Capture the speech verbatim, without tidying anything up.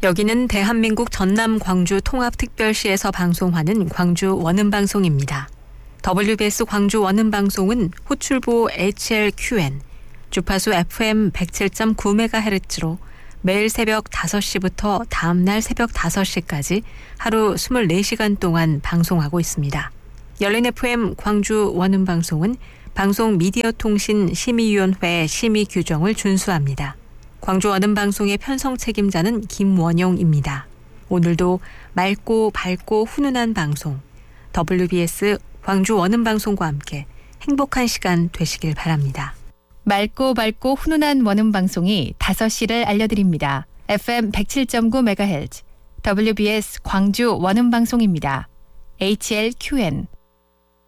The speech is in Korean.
여기는 대한민국 전남 광주 통합특별시에서 방송하는 광주 원음방송입니다. 더블유비에스 광주 원음방송은 호출부 에이치엘큐엔, 주파수 에프엠 백칠 점 구 메가헤르츠로 매일 새벽 다섯 시부터 다음날 새벽 다섯 시까지 하루 이십사 시간 동안 방송하고 있습니다. 열린 에프엠 광주 원음방송은 방송미디어통신심의위원회 심의 규정을 준수합니다. 광주 원음방송의 편성 책임자는 김원용입니다. 오늘도 맑고 밝고 훈훈한 방송, 더블유비에스 광주 원음방송과 함께 행복한 시간 되시길 바랍니다. 맑고 밝고 훈훈한 원음방송이 다섯 시를 알려드립니다. 에프엠 백칠 점 구 메가헤르츠 더블유비에스 광주 원음방송입니다. 에이치엘큐엔